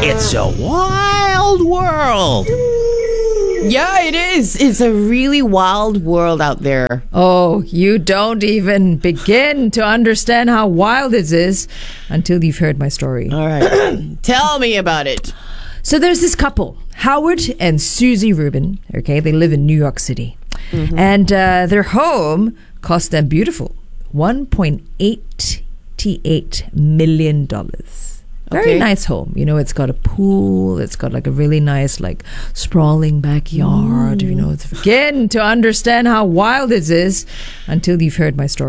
It's a wild world. Yeah, it is. It's a really wild world out there. Oh, you don't even begin to understand how wild it is until you've heard my story. All right. Tell me about it. So there's this couple, Howard and Susie Rubin. Okay, they live in New York City. And their home cost them beautiful $1.88 million. Very Okay. nice home. You know, it's got a pool. It's got like a really nice, like, sprawling backyard. You know, begin to understand how wild it is until you've heard my story.